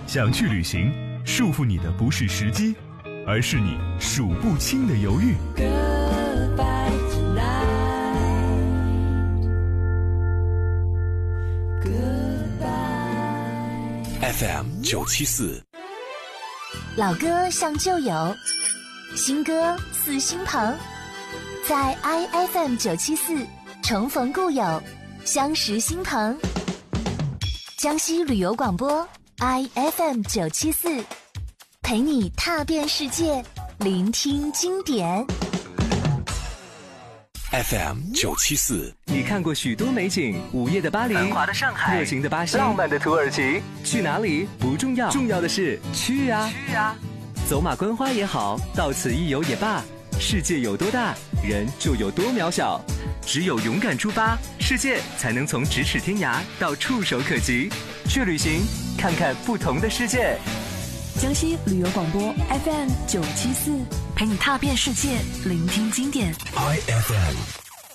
想去旅行，束缚你的不是时机，而是你数不清的犹豫。 FM 974， 老歌像旧友，新歌似新朋，在 IFM 974重逢故友，相识新朋。江西旅游广播 IFM 974，陪你踏遍世界，聆听经典。 FM 974， 你看过许多美景，午夜的巴黎， 繁华的上海， 热情的巴西， 浪漫的土耳其， 去哪里不重要，重要的是去啊！走马观花也好，到此一游也罢，世界有多大，人就有多渺小。只有勇敢出发，世界才能从咫尺天涯到触手可及。去旅行，看看不同的世界。 江西旅游广播 FM 974， 陪你踏遍世界，聆听经典。 IFM